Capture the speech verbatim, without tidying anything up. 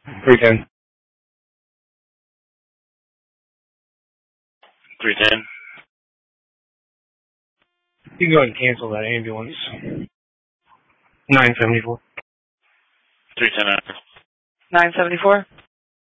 three ten. three ten. You can go ahead and cancel that ambulance. nine seventy-four. three ten. nine seventy-four?